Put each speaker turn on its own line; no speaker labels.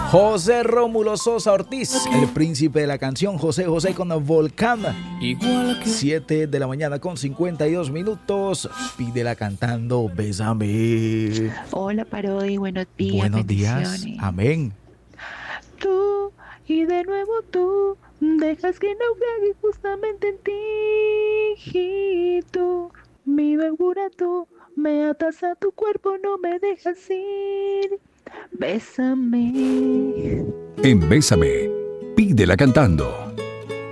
José Rómulo Sosa Ortiz, el príncipe de la canción. José José con Volcán. 7 de la mañana con 52 minutos. Pídela cantando Bésame.
Hola Parodi, buenos días.
Buenos días. Amén.
Tú y de nuevo tú dejas que naufrague justamente en ti. Y tú, mi bebura, tú me atas a tu cuerpo, no me dejas ir. Bésame.
En Bésame, pídela cantando.